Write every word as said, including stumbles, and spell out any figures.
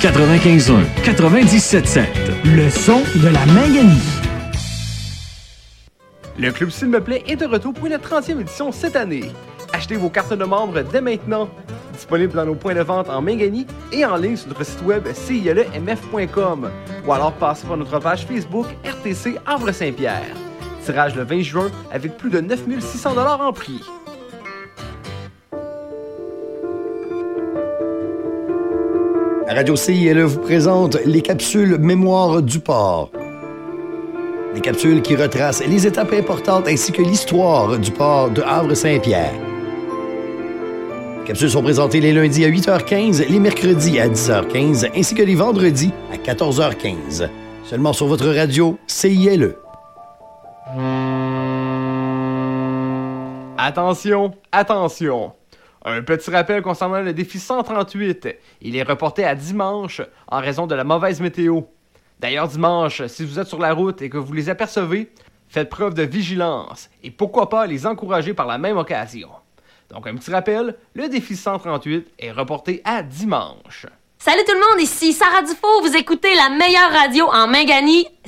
quatre-vingt-quinze un, quatre-vingt-dix-sept sept. Le son de la Manganie. Le Club S'il me plaît est de retour pour une trentième édition cette année. Achetez vos cartes de membres dès maintenant. Disponible dans nos points de vente en Manganie et en ligne sur notre site web c i l e m f point com ou alors passez par notre page Facebook R T C Havre-Saint-Pierre. Tirage le vingt juin avec plus de neuf mille six cents dollars en prix. Radio C I L E vous présente les capsules Mémoire du port. Des capsules qui retracent les étapes importantes ainsi que l'histoire du port de Havre-Saint-Pierre. Les capsules sont présentées les lundis à huit heures quinze, les mercredis à dix heures quinze ainsi que les vendredis à quatorze heures quinze. Seulement sur votre radio C I L E. Attention, attention! Un petit rappel concernant le défi cent trente-huit. Il est reporté à dimanche en raison de la mauvaise météo. D'ailleurs, dimanche, si vous êtes sur la route et que vous les apercevez, faites preuve de vigilance et pourquoi pas les encourager par la même occasion. Donc, un petit rappel, le défi cent trente-huit est reporté à dimanche. Salut tout le monde, ici Sarah Dufault, vous écoutez la meilleure radio en Manganie.